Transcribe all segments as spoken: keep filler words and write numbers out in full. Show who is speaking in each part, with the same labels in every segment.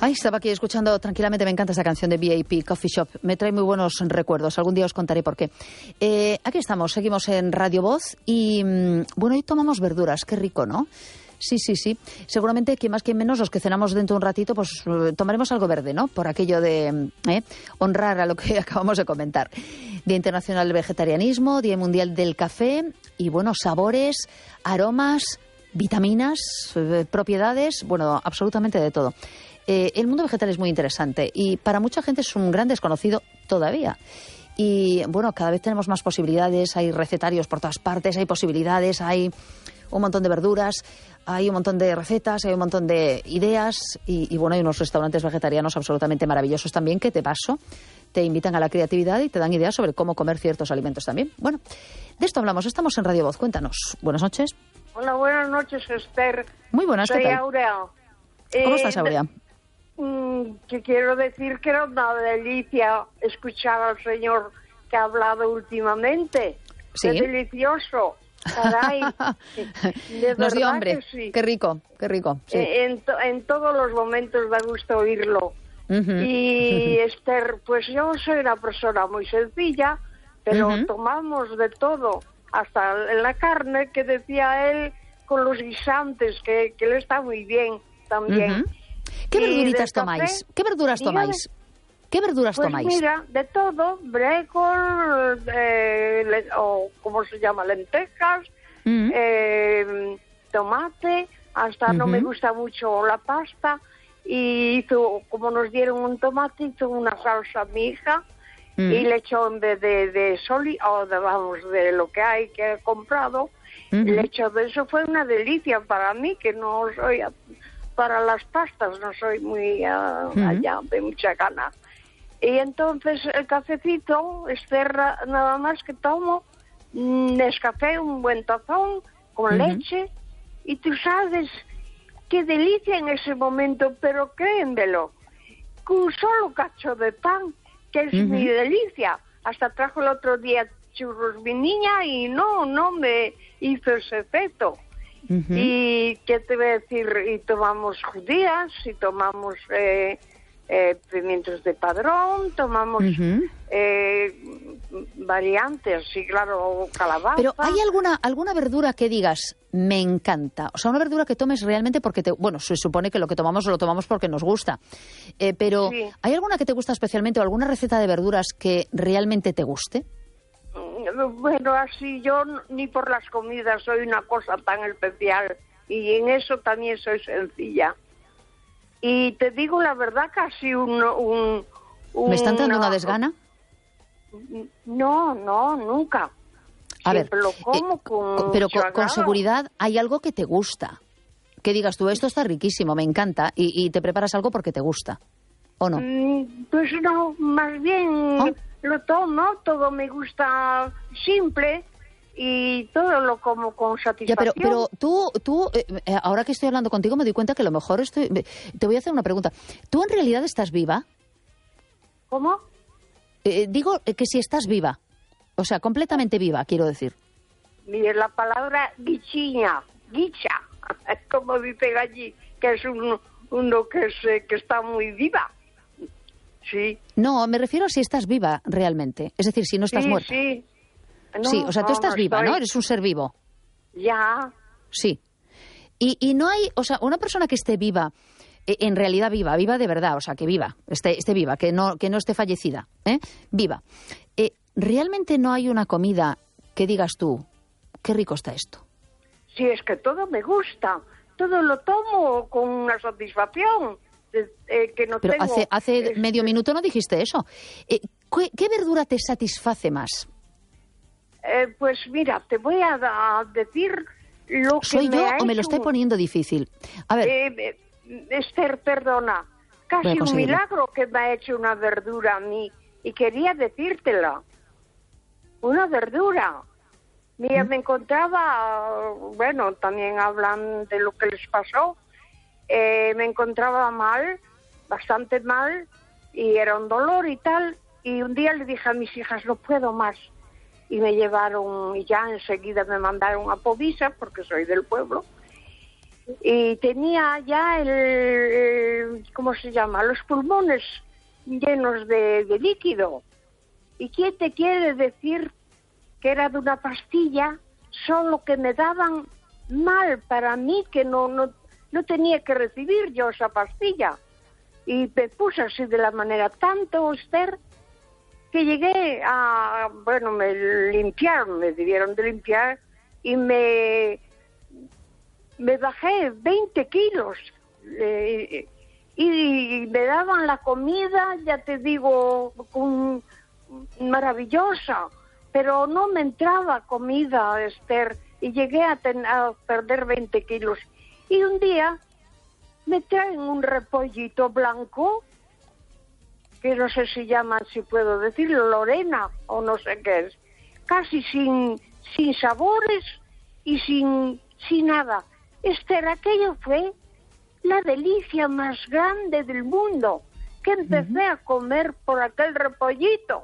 Speaker 1: Ay, estaba aquí escuchando tranquilamente, me encanta esa canción de V I P, Coffee Shop, me trae muy buenos recuerdos, algún día os contaré por qué. Eh, aquí estamos, seguimos en Radio Voz y, bueno, hoy tomamos verduras, qué rico, ¿no? Sí, sí, sí. Seguramente que más que menos los que cenamos dentro de un ratito, pues tomaremos algo verde, ¿no? Por aquello de ¿eh? honrar a lo que acabamos de comentar. Día Internacional del Vegetarianismo, Día Mundial del Café y, bueno, sabores, aromas, vitaminas, eh, propiedades, bueno, absolutamente de todo. Eh, el mundo vegetal es muy interesante y para mucha gente es un gran desconocido todavía. Y, bueno, cada vez tenemos más posibilidades, hay recetarios por todas partes, hay posibilidades, hay un montón de verduras, hay un montón de recetas, hay un montón de ideas y, y bueno, hay unos restaurantes vegetarianos absolutamente maravillosos también que, de paso, te invitan a la creatividad y te dan ideas sobre cómo comer ciertos alimentos también. Bueno, de esto hablamos, estamos en Radio Voz, cuéntanos. Buenas noches.
Speaker 2: Hola, buenas noches, Esther.
Speaker 1: Muy buenas,
Speaker 2: Soy
Speaker 1: ¿qué tal?
Speaker 2: Aurea.
Speaker 1: ¿Cómo
Speaker 2: eh,
Speaker 1: estás, Aurea?
Speaker 2: Mm, que quiero decir que era una delicia escuchar al señor que ha hablado últimamente.
Speaker 1: Sí.
Speaker 2: Qué delicioso. Caray, de
Speaker 1: Nos dio
Speaker 2: verdad
Speaker 1: hambre.
Speaker 2: que sí.
Speaker 1: Qué rico, qué rico. Sí.
Speaker 2: Eh, En, to- en todos los momentos da gusto oírlo.
Speaker 1: Ujú.
Speaker 2: Y Esther, pues yo soy una persona muy sencilla, pero
Speaker 1: Ujú.
Speaker 2: tomamos de todo, hasta la carne que decía él, con los guisantes, que, que le está muy bien también.
Speaker 1: Ujú. ¿Qué
Speaker 2: Y
Speaker 1: verduritas
Speaker 2: del café,
Speaker 1: tomáis? ¿Qué verduras
Speaker 2: dígame.
Speaker 1: tomáis? ¿Qué verduras
Speaker 2: Pues
Speaker 1: tomáis?
Speaker 2: mira, de todo, brécol, eh, le- o ¿cómo se llama? Lentejas,
Speaker 1: Ujú.
Speaker 2: eh, tomate, hasta no me
Speaker 1: Ujú.
Speaker 2: gusta mucho la pasta, y hizo, como nos dieron un tomate, hizo una salsa mi hija,
Speaker 1: Ujú.
Speaker 2: y le echó en vez de, de soli, o de, vamos, de lo que hay que he comprado,
Speaker 1: Ujú.
Speaker 2: le echó de eso, fue una delicia para mí, que no soy, a- para las pastas no soy muy ah,
Speaker 1: Ujú.
Speaker 2: allá de mucha gana. Y entonces el cafecito, Esther, nada más que tomo mm, Nescafé, un buen tazón, con
Speaker 1: Ujú.
Speaker 2: leche, y tú sabes qué delicia en ese momento, pero créenmelo, con un solo cacho de pan, que es
Speaker 1: Ujú.
Speaker 2: mi delicia. Hasta trajo el otro día churros mi niña y no, no me hizo ese efecto.
Speaker 1: Ujú.
Speaker 2: Y qué te voy a decir, y tomamos judías, y tomamos eh, eh, pimientos de padrón, tomamos
Speaker 1: Ujú.
Speaker 2: eh, variantes, sí, claro, calabaza.
Speaker 1: Pero ¿hay alguna alguna verdura que digas, me encanta? O sea, una verdura que tomes realmente porque te... Bueno, se supone que lo que tomamos lo tomamos porque nos gusta. Eh, pero
Speaker 2: Sí.
Speaker 1: ¿hay alguna que te gusta especialmente o alguna receta de verduras que realmente te guste?
Speaker 2: Bueno, así yo n- ni por las comidas soy una cosa tan especial, y en eso también soy sencilla. Y te digo la verdad, casi un... un, un
Speaker 1: ¿Me está entrando una desgana?
Speaker 2: No, no, nunca.
Speaker 1: A ver,
Speaker 2: Siempre lo como
Speaker 1: eh,
Speaker 2: con
Speaker 1: co- pero
Speaker 2: mucho
Speaker 1: con, con
Speaker 2: agrado.
Speaker 1: seguridad hay algo que te gusta. Que digas tú, esto está riquísimo, me encanta, y, y te preparas algo porque te gusta. ¿O no?
Speaker 2: Mm, Pues no, más bien
Speaker 1: ¿Oh?
Speaker 2: lo tomo, todo me gusta simple y todo lo como con
Speaker 1: Ya,
Speaker 2: satisfacción.
Speaker 1: pero, pero tú, tú eh, eh, ahora que estoy hablando contigo me doy cuenta que a lo mejor estoy... Te voy a hacer una pregunta. ¿Tú en realidad estás viva?
Speaker 2: ¿Cómo?
Speaker 1: Eh, digo eh, que si estás viva. O sea, completamente viva, quiero decir.
Speaker 2: Mire, la palabra guichiña, guicha, como dicen allí, que es un, uno que, se, que está muy viva. Sí.
Speaker 1: No, me refiero a si estás viva realmente. Es decir, si no estás
Speaker 2: sí,
Speaker 1: muerta.
Speaker 2: Sí, No,
Speaker 1: sí, o sea, tú
Speaker 2: no,
Speaker 1: estás
Speaker 2: no
Speaker 1: viva,
Speaker 2: estoy.
Speaker 1: ¿no? Eres un ser vivo.
Speaker 2: Ya.
Speaker 1: Sí. Y, y no hay, o sea, una persona que esté viva, eh, en realidad viva, viva de verdad, o sea, que viva, esté, esté viva, que no, que no esté fallecida, ¿eh? Viva. Eh, realmente no hay una comida que digas tú, qué rico está esto.
Speaker 2: Sí, es que todo me gusta, todo lo tomo con una satisfacción, eh, eh, que no
Speaker 1: Pero
Speaker 2: tengo...
Speaker 1: hace, hace
Speaker 2: este,
Speaker 1: medio minuto no dijiste eso. Eh, ¿qué, ¿Qué verdura te satisface más?
Speaker 2: eh, pues mira, te voy a, da- a decir lo que
Speaker 1: ¿Soy
Speaker 2: me
Speaker 1: yo
Speaker 2: ha
Speaker 1: o me lo
Speaker 2: hecho-
Speaker 1: estoy poniendo difícil? A ver,
Speaker 2: Eh, eh, Esther, perdona,
Speaker 1: Voy
Speaker 2: casi
Speaker 1: a
Speaker 2: un
Speaker 1: conseguirlo.
Speaker 2: milagro que me ha hecho una verdura a mí, y quería decírtela. Una verdura. Mira,
Speaker 1: ¿Mm?
Speaker 2: me encontraba, bueno, también hablan de lo que les pasó, eh, me encontraba mal, bastante mal, y era un dolor y tal, y un día le dije a mis hijas, no puedo más, y me llevaron, y ya enseguida me mandaron a Povisa, porque soy del pueblo, y tenía ya el, el ¿cómo se llama? Los pulmones llenos de, de líquido. ¿Y quién te quiere decir que era de una pastilla, solo que me daban mal para mí, que no, no, no tenía que recibir yo esa pastilla? Y me puse así de la manera tanto, Esther, que llegué a, bueno, me limpiaron, me debieron de limpiar y me, me bajé veinte kilos. Eh, y me daban la comida, ya te digo, con, maravillosa, pero no me entraba comida, Esther, y llegué a, ten, a perder veinte kilos. Y un día me traen un repollito blanco, que no sé si llaman, si puedo decirlo, Lorena, o no sé qué es, casi sin, sin sabores y sin, sin nada. Esther, aquello fue la delicia más grande del mundo, que empecé uh-huh. a comer por aquel repollito,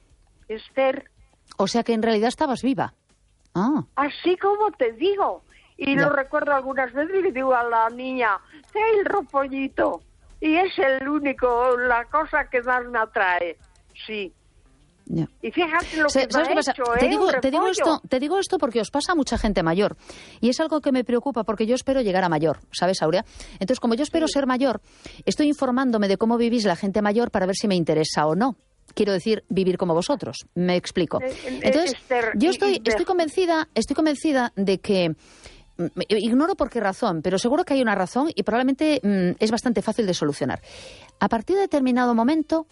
Speaker 2: Esther.
Speaker 1: O sea que en realidad estabas viva. Ah.
Speaker 2: Así como te digo. Y ya. Lo recuerdo algunas veces y le digo a la niña, ¡hey, el repollito! Y es el único, la cosa que más me atrae. Sí.
Speaker 1: Ya.
Speaker 2: Y fíjate lo que
Speaker 1: ¿Sabes
Speaker 2: me
Speaker 1: qué
Speaker 2: ha
Speaker 1: pasa?
Speaker 2: hecho,
Speaker 1: te,
Speaker 2: ¿eh?
Speaker 1: digo, te, digo esto, te digo esto porque os pasa a mucha gente mayor. Y es algo que me preocupa porque yo espero llegar a mayor, ¿sabes, Aurea? Entonces, como yo espero sí. ser mayor, estoy informándome de cómo vivís la gente mayor para ver si me interesa o no. Quiero decir, vivir como vosotros. Me explico. Entonces, yo estoy, estoy convencida, estoy convencida de que... Ignoro por qué razón, pero seguro que hay una razón y probablemente mmm, es bastante fácil de solucionar. A partir de determinado momento,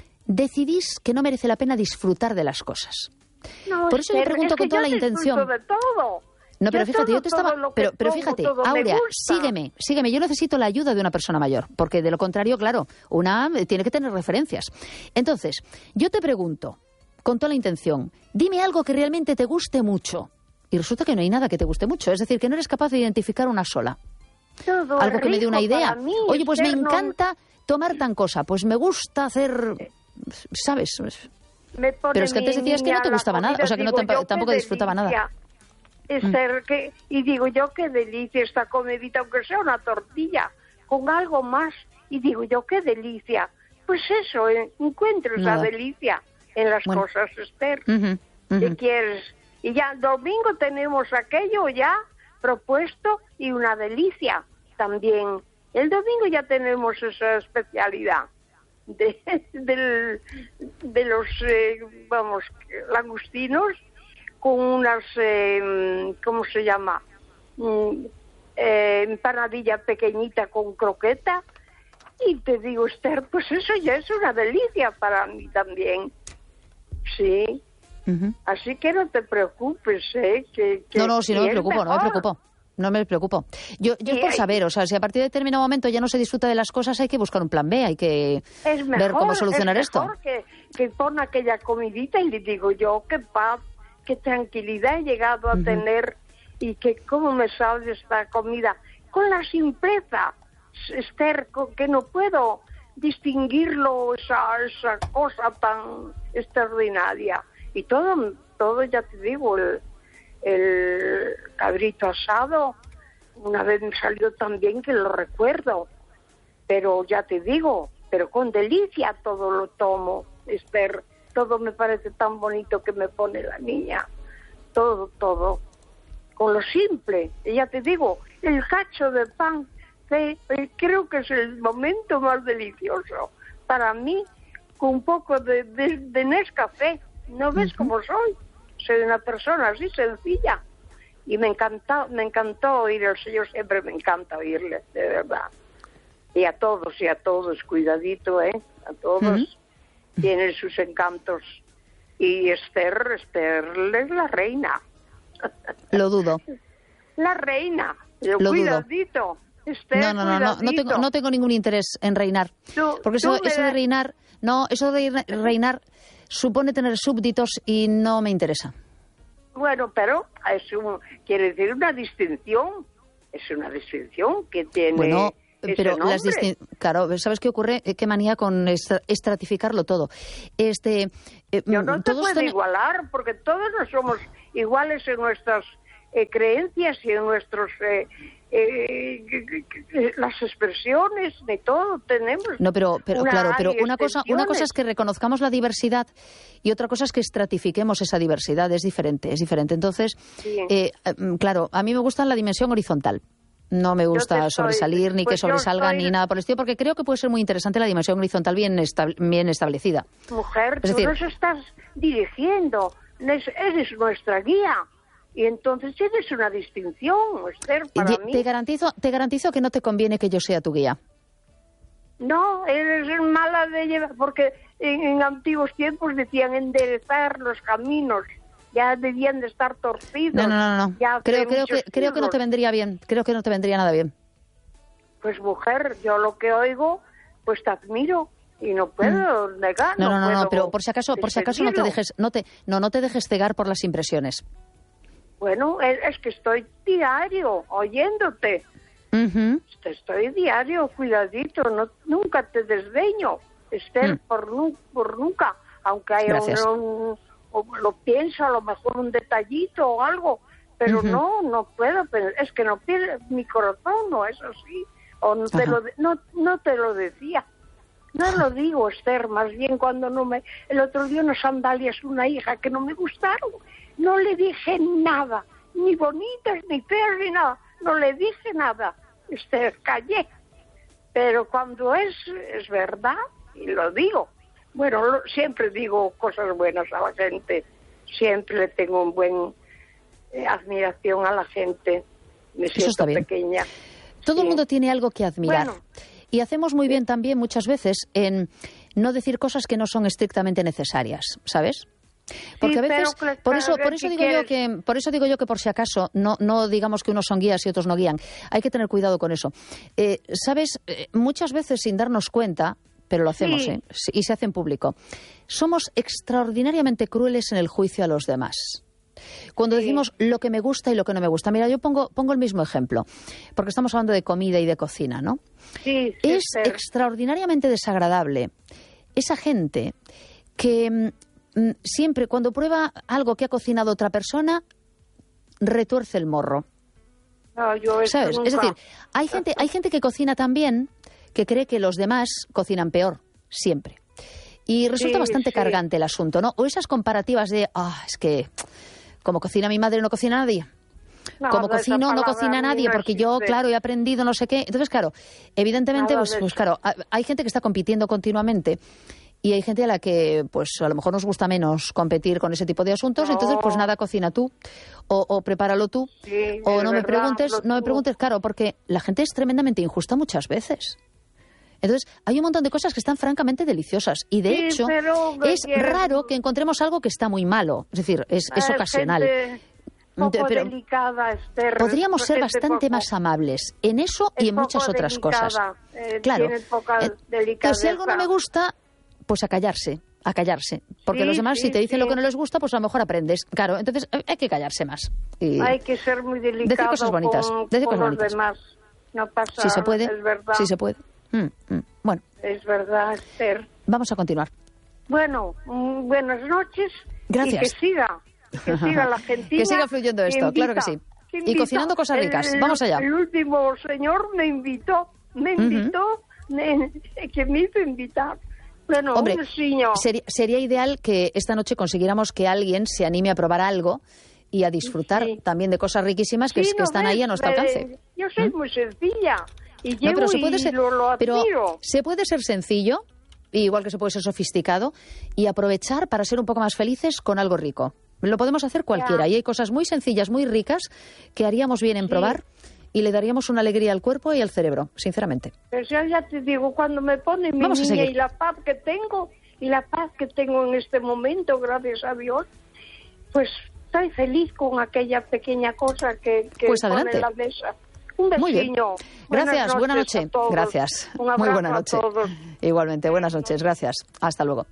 Speaker 1: decidís que no merece la pena disfrutar de las cosas.
Speaker 2: No,
Speaker 1: por eso
Speaker 2: Esther,
Speaker 1: le pregunto
Speaker 2: es que
Speaker 1: con toda la intención.
Speaker 2: De todo.
Speaker 1: No, pero
Speaker 2: yo
Speaker 1: fíjate,
Speaker 2: todo,
Speaker 1: yo te estaba... Pero, pero fíjate, Aurea, sígueme, sígueme. Yo necesito la ayuda de una persona mayor, porque de lo contrario, claro, una tiene que tener referencias. Entonces, yo te pregunto, con toda la intención, dime algo que realmente te guste mucho. Y resulta que no hay nada que te guste mucho. Es decir, que no eres capaz de identificar una sola.
Speaker 2: Todo
Speaker 1: algo que me dé una idea.
Speaker 2: Mí,
Speaker 1: Oye, pues me
Speaker 2: no...
Speaker 1: encanta tomar tan cosa. Pues me gusta hacer... ¿Sabes?
Speaker 2: Me
Speaker 1: pero es que antes decías que no te gustaba
Speaker 2: comida,
Speaker 1: nada. O sea, que no
Speaker 2: digo,
Speaker 1: tamp tampoco disfrutaba nada.
Speaker 2: Esther, mm. que, y digo yo, qué delicia esta comidita, aunque sea una tortilla, con algo más. Y digo yo, qué delicia. Pues eso, eh, encuentro esa nada. delicia en las bueno. cosas, Esther. Uh-huh, uh-huh. ¿Qué quieres? Y ya el domingo tenemos aquello ya propuesto y una delicia también. El domingo ya tenemos esa especialidad de, de, de los, eh, vamos, langostinos con unas, eh, ¿cómo se llama? Mm, eh, empanadilla pequeñita con croqueta. Y te digo, Esther, pues eso ya es una delicia para mí también. Sí. Uh-huh. Así que no te preocupes, ¿eh? Que, que,
Speaker 1: no, no, si no me preocupo, mejor. no me preocupo. No me preocupo. Yo, yo es por saber, o sea, si a partir de determinado momento ya no se disfruta de las cosas, hay que buscar un plan B, hay que
Speaker 2: es mejor,
Speaker 1: ver cómo solucionar
Speaker 2: es
Speaker 1: esto.
Speaker 2: Es mejor que, que pon aquella comidita y le digo yo, qué paz, qué tranquilidad he llegado a uh-huh. tener y que cómo me sale esta comida. Con la simpleza, Esther, que no puedo distinguirlo, esa, esa cosa tan extraordinaria. Y todo, todo ya te digo, el, el cabrito asado, una vez me salió tan bien que lo recuerdo. Pero ya te digo, pero con delicia todo lo tomo, Esther. Todo me parece tan bonito que me pone la niña. Todo, todo. Con lo simple. Y ya te digo, el cacho de pan, que, eh, creo que es el momento más delicioso para mí, con un poco de, de, de Nescafé. ¿No ves uh-huh. cómo soy? Soy una persona así sencilla. Y me encantó, me encantó oír al Señor, siempre me encanta oírle, de verdad. Y a todos, y a todos, cuidadito, ¿eh? A todos uh-huh. tienen sus encantos. Y Esther, Esther es la reina.
Speaker 1: Lo dudo.
Speaker 2: La reina,
Speaker 1: lo
Speaker 2: cuidadito.
Speaker 1: Dudo.
Speaker 2: Esther,
Speaker 1: no, no, no, no, no tengo, no tengo ningún interés en reinar.
Speaker 2: Tú,
Speaker 1: porque eso, eso de reinar, no, eso de reinar supone tener súbditos y no me interesa.
Speaker 2: Bueno, pero es un, quiere decir una distinción, es una distinción que tiene.
Speaker 1: Bueno,
Speaker 2: ese
Speaker 1: pero
Speaker 2: nombre.
Speaker 1: las distin- claro, ¿sabes qué ocurre? Qué manía con estratificarlo todo. Este, eh,
Speaker 2: Yo no te
Speaker 1: todos
Speaker 2: puedo
Speaker 1: ten...
Speaker 2: igualar, porque todos no somos iguales en nuestras eh, creencias y en nuestros eh, eh, las expresiones, de todo tenemos.
Speaker 1: No, pero, pero
Speaker 2: una
Speaker 1: claro, pero
Speaker 2: área,
Speaker 1: una cosa, una cosa es que reconozcamos la diversidad y otra cosa es que estratifiquemos esa diversidad. Es diferente, es diferente. Entonces,
Speaker 2: Sí.
Speaker 1: eh, claro, a mí me gusta la dimensión horizontal. No me gusta
Speaker 2: Yo te estoy-
Speaker 1: sobresalir ni
Speaker 2: pues
Speaker 1: que sobresalga
Speaker 2: yo estoy-
Speaker 1: ni nada por el estilo, porque creo que puede ser muy interesante la dimensión horizontal bien, estab- bien establecida.
Speaker 2: Mujer,
Speaker 1: Es
Speaker 2: tú
Speaker 1: decir-
Speaker 2: nos estás dirigiendo, eres, eres nuestra guía. Y entonces tienes una distinción, Esther, para
Speaker 1: Y
Speaker 2: mí.
Speaker 1: te garantizo, te garantizo que no te conviene que yo sea tu guía.
Speaker 2: No, eres mala de llevar, porque en, en antiguos tiempos decían enderezar los caminos, ya debían de estar torcidos.
Speaker 1: No, no, no, no.
Speaker 2: ya hace
Speaker 1: Creo, creo
Speaker 2: muchos
Speaker 1: que, creo que no te
Speaker 2: siglos.
Speaker 1: vendría bien. Creo que no te vendría nada bien.
Speaker 2: Pues mujer, yo lo que oigo, pues te admiro y no puedo negar.
Speaker 1: No, no, no, no,
Speaker 2: puedo
Speaker 1: pero por si acaso, por si acaso no te
Speaker 2: distinguirlo.
Speaker 1: dejes, no te, no, no te dejes cegar por las impresiones.
Speaker 2: Bueno, es, es que estoy diario oyéndote.
Speaker 1: Ujú.
Speaker 2: Te estoy diario, cuidadito, no, nunca te desdeño, Esther,
Speaker 1: Mm.
Speaker 2: por, nu- por nunca, aunque haya
Speaker 1: Gracias.
Speaker 2: un, un- o lo pienso, a lo mejor un detallito o algo, pero
Speaker 1: Ujú.
Speaker 2: no, no puedo, pero es que no pierde mi corazón, no es así, o no te,
Speaker 1: Ajá.
Speaker 2: lo, de- no, no te lo decía. No lo digo, Esther, más bien cuando no me... El otro día unas sandalias, una hija que no me gustaron, no le dije nada, ni bonitas, ni feas, ni nada, no le dije nada, Esther, callé. Pero cuando es, es verdad, y lo digo, bueno, lo- siempre digo cosas buenas a la gente, siempre le tengo un buen eh, admiración a la gente, me
Speaker 1: Eso
Speaker 2: siento
Speaker 1: está bien.
Speaker 2: pequeña.
Speaker 1: Todo el
Speaker 2: Sí.
Speaker 1: mundo tiene algo que admirar.
Speaker 2: Bueno.
Speaker 1: Y hacemos muy bien también muchas veces en no decir cosas que no son estrictamente necesarias, ¿sabes? Porque a
Speaker 2: Sí,
Speaker 1: veces,
Speaker 2: pero,
Speaker 1: por eso,
Speaker 2: claro,
Speaker 1: por eso
Speaker 2: si
Speaker 1: digo yo
Speaker 2: quieres-
Speaker 1: que, por eso digo yo que por si acaso no, no digamos que unos son guías y otros no guían. Hay que tener cuidado con eso. Eh, Sabes, Eh, muchas veces sin darnos cuenta, pero lo hacemos,
Speaker 2: Sí.
Speaker 1: ¿eh? Y se hace en público. Somos extraordinariamente crueles en el juicio a los demás. Cuando
Speaker 2: Sí.
Speaker 1: decimos lo que me gusta y lo que no me gusta. Mira, yo pongo, pongo el mismo ejemplo, porque estamos hablando de comida y de cocina, ¿no?
Speaker 2: Sí, sí,
Speaker 1: Es
Speaker 2: Esther.
Speaker 1: extraordinariamente desagradable esa gente que mm, siempre cuando prueba algo que ha cocinado otra persona, retuerce el morro.
Speaker 2: No, yo eso
Speaker 1: ¿Sabes?
Speaker 2: nunca.
Speaker 1: Es decir, hay gente, hay gente que cocina tan bien que cree que los demás cocinan peor, siempre. Y resulta
Speaker 2: Sí,
Speaker 1: bastante
Speaker 2: sí.
Speaker 1: cargante el asunto, ¿no? O esas comparativas de, ah, es que como cocina mi madre no cocina nadie.
Speaker 2: Nada
Speaker 1: Como
Speaker 2: de esa
Speaker 1: cocino no
Speaker 2: palabra
Speaker 1: cocina
Speaker 2: a mí
Speaker 1: nadie,
Speaker 2: no
Speaker 1: porque yo,
Speaker 2: existe.
Speaker 1: claro, he aprendido no sé qué. Entonces, claro, evidentemente,
Speaker 2: Nada
Speaker 1: pues,
Speaker 2: de
Speaker 1: pues
Speaker 2: eso.
Speaker 1: claro, ha- hay gente que está compitiendo continuamente y hay gente a la que, pues a lo mejor nos gusta menos competir con ese tipo de asuntos.
Speaker 2: No.
Speaker 1: Entonces, pues nada, cocina tú o, o prepáralo tú.
Speaker 2: Sí,
Speaker 1: O
Speaker 2: es
Speaker 1: no me
Speaker 2: verdad,
Speaker 1: preguntes,
Speaker 2: lo
Speaker 1: no me
Speaker 2: tú.
Speaker 1: preguntes, claro, porque la gente es tremendamente injusta muchas veces. Entonces, hay un montón de cosas que están francamente deliciosas. Y de
Speaker 2: Sí,
Speaker 1: hecho,
Speaker 2: pero ¿qué
Speaker 1: es
Speaker 2: quieres?
Speaker 1: raro que encontremos algo que está muy malo. Es decir, es, es
Speaker 2: Eh,
Speaker 1: ocasional.
Speaker 2: gente poco
Speaker 1: Pero
Speaker 2: delicada, Esther.
Speaker 1: podríamos ser
Speaker 2: Gente
Speaker 1: bastante
Speaker 2: poco-
Speaker 1: más amables en eso y
Speaker 2: es
Speaker 1: en muchas
Speaker 2: poco
Speaker 1: otras
Speaker 2: delicada,
Speaker 1: cosas.
Speaker 2: eh,
Speaker 1: Claro.
Speaker 2: tiene poca
Speaker 1: Eh, que
Speaker 2: delicadeza.
Speaker 1: si algo no me gusta, pues a callarse, a callarse. Porque
Speaker 2: Sí,
Speaker 1: los demás,
Speaker 2: sí,
Speaker 1: si te dicen
Speaker 2: sí.
Speaker 1: lo que no les gusta, pues a lo mejor aprendes. Claro, entonces eh, hay que callarse más. Y
Speaker 2: Hay que ser muy delicado
Speaker 1: decir cosas bonitas,
Speaker 2: con,
Speaker 1: decir
Speaker 2: con
Speaker 1: cosas
Speaker 2: los
Speaker 1: bonitas.
Speaker 2: demás. No pasa,
Speaker 1: si se puede,
Speaker 2: es verdad.
Speaker 1: si se puede. Mm, mm. Bueno,
Speaker 2: Es verdad, Esther.
Speaker 1: vamos a continuar.
Speaker 2: Bueno, mm, buenas noches.
Speaker 1: Gracias.
Speaker 2: Y que siga, y que siga la Argentina.
Speaker 1: Que siga fluyendo esto, claro que sí.
Speaker 2: que
Speaker 1: Y
Speaker 2: invita.
Speaker 1: cocinando cosas ricas.
Speaker 2: El-
Speaker 1: Vamos allá.
Speaker 2: El último señor me invitó, me invitó, me- que me hizo invitar. Bueno,
Speaker 1: Hombre,
Speaker 2: un señor.
Speaker 1: sería, sería ideal que esta noche consiguiéramos que alguien se anime a probar algo y a disfrutar
Speaker 2: Sí.
Speaker 1: también de cosas riquísimas que,
Speaker 2: Sí,
Speaker 1: es- que
Speaker 2: ¿no
Speaker 1: están
Speaker 2: ves?
Speaker 1: ahí a nuestro
Speaker 2: Me-
Speaker 1: alcance.
Speaker 2: Yo soy muy sencilla. Y
Speaker 1: No,
Speaker 2: llevo
Speaker 1: pero se puede
Speaker 2: y
Speaker 1: ser,
Speaker 2: lo, lo
Speaker 1: pero
Speaker 2: admiro.
Speaker 1: se puede ser sencillo, igual que se puede ser sofisticado, y aprovechar para ser un poco más felices con algo rico. Lo podemos hacer cualquiera,
Speaker 2: Ya.
Speaker 1: y hay cosas muy sencillas, muy ricas, que haríamos bien en
Speaker 2: Sí.
Speaker 1: probar y le daríamos una alegría al cuerpo y al cerebro, sinceramente.
Speaker 2: Pues yo ya te digo, cuando me pone mi
Speaker 1: Vamos a
Speaker 2: niña
Speaker 1: seguir.
Speaker 2: y la paz que tengo, y la paz que tengo en este momento, gracias a Dios, pues estoy feliz con aquella pequeña cosa que, que
Speaker 1: Pues
Speaker 2: pone
Speaker 1: adelante.
Speaker 2: en la mesa. Un
Speaker 1: Muy bien.
Speaker 2: vecino.
Speaker 1: Gracias, buena
Speaker 2: noches
Speaker 1: noche.
Speaker 2: a todos.
Speaker 1: Gracias.
Speaker 2: Un
Speaker 1: Muy
Speaker 2: abrazo
Speaker 1: buena
Speaker 2: a
Speaker 1: noche.
Speaker 2: todos.
Speaker 1: Igualmente, buenas noches. Gracias. Hasta luego.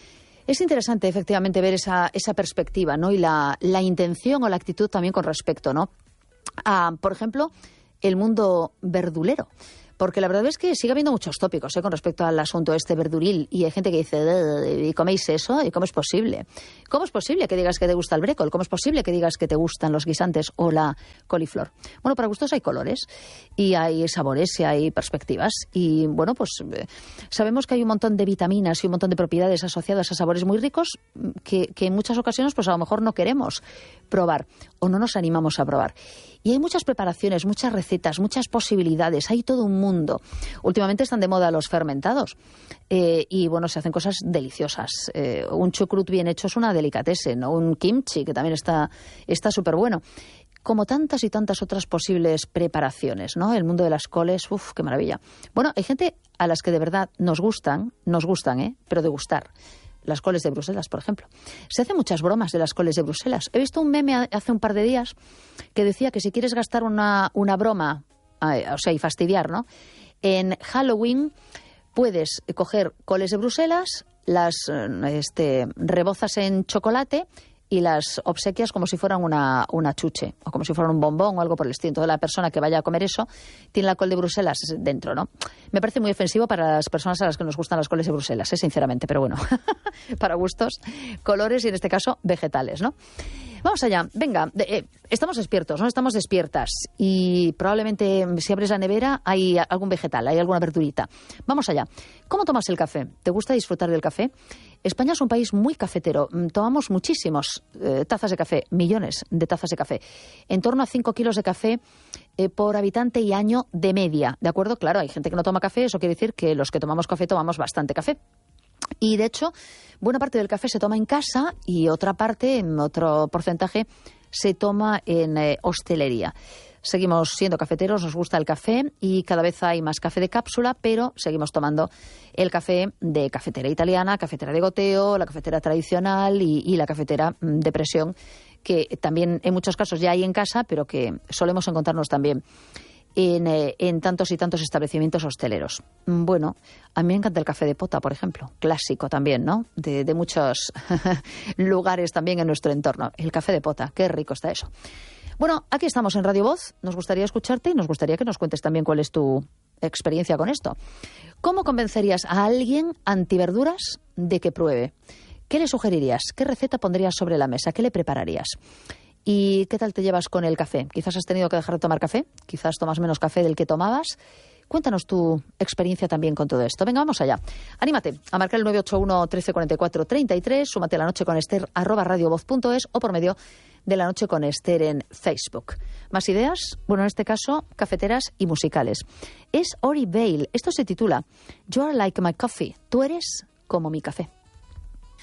Speaker 1: Es interesante, efectivamente, ver esa, esa perspectiva, ¿no? Y la, la intención o la actitud también con respecto, ¿no? A, por ejemplo, el mundo verdulero. Porque la verdad es que sigue habiendo muchos tópicos ¿eh? con respecto al asunto este verduril. Y hay gente que dice, ¿y coméis eso? ¿Y cómo es posible? ¿Cómo es posible que digas que te gusta el brécol? ¿Cómo es posible que digas que te gustan los guisantes o la coliflor? Bueno, para gustos hay colores y hay sabores y hay perspectivas. Y bueno, pues eh, sabemos que hay un montón de vitaminas y un montón de propiedades asociadas a sabores muy ricos que, que en muchas ocasiones pues a lo mejor no queremos probar o no nos animamos a probar. Y hay muchas preparaciones, muchas recetas, muchas posibilidades, hay todo un mundo. Últimamente están de moda los fermentados eh, y bueno, se hacen cosas deliciosas. Eh, un chucrut bien hecho es una delicatessen, ¿no? Un kimchi que también está está súper bueno. Como tantas y tantas otras posibles preparaciones, ¿no? El mundo de las coles, uff, qué maravilla. Bueno, hay gente a las que de verdad nos gustan, nos gustan, ¿eh? Pero de gustar. Las coles de Bruselas, por ejemplo. Se hacen muchas bromas de las coles de Bruselas. He visto un meme hace un par de días que decía que si quieres gastar una, una broma, eh, o sea, y fastidiar, ¿no? En Halloween puedes coger coles de Bruselas, las este, rebozas en chocolate y las obsequias como si fueran una, una chuche o como si fueran un bombón o algo por el estilo. Entonces la persona que vaya a comer eso tiene la col de Bruselas dentro, ¿no? Me parece muy ofensivo para las personas a las que nos gustan las coles de Bruselas, ¿eh? Sinceramente, pero bueno, para gustos, colores y en este caso vegetales, ¿no? Vamos allá, venga, de, eh, estamos despiertos, ¿no? Estamos despiertas y probablemente si abres la nevera hay algún vegetal, hay alguna verdurita. Vamos allá. ¿Cómo tomas el café? ¿Te gusta disfrutar del café? España es un país muy cafetero. Tomamos muchísimas eh, tazas de café, millones de tazas de café. En torno a cinco kilos de café eh, por habitante y año de media. ¿De acuerdo? Claro, hay gente que no toma café, eso quiere decir que los que tomamos café tomamos bastante café. Y de hecho, buena parte del café se toma en casa y otra parte, otro porcentaje, se toma en eh, hostelería. Seguimos siendo cafeteros, nos gusta el café y cada vez hay más café de cápsula, pero seguimos tomando el café de cafetera italiana, cafetera de goteo, la cafetera tradicional y, y la cafetera de presión, que también en muchos casos ya hay en casa, pero que solemos encontrarnos también en, eh, en tantos y tantos establecimientos hosteleros. Bueno, a mí me encanta el café de pota, por ejemplo, clásico también, ¿no? De, de muchos lugares también en nuestro entorno. El café de pota, qué rico está eso. Bueno, aquí estamos en Radio Voz, nos gustaría escucharte y nos gustaría que nos cuentes también cuál es tu experiencia con esto. ¿Cómo convencerías a alguien antiverduras de que pruebe? ¿Qué le sugerirías? ¿Qué receta pondrías sobre la mesa? ¿Qué le prepararías? ¿Y qué tal te llevas con el café? Quizás has tenido que dejar de tomar café, quizás tomas menos café del que tomabas. Cuéntanos tu experiencia también con todo esto. Venga, vamos allá. Anímate a marcar el nueve ocho uno, trece cuarenta y cuatro, treinta y tres, súmate a La Noche con Ester, arroba radiovoz punto es o por medio de La Noche con Ester en Facebook. ¿Más ideas? Bueno, en este caso, cafeteras y musicales. Es Ori Bale. Esto se titula You Are Like My Coffee. Tú eres como mi café.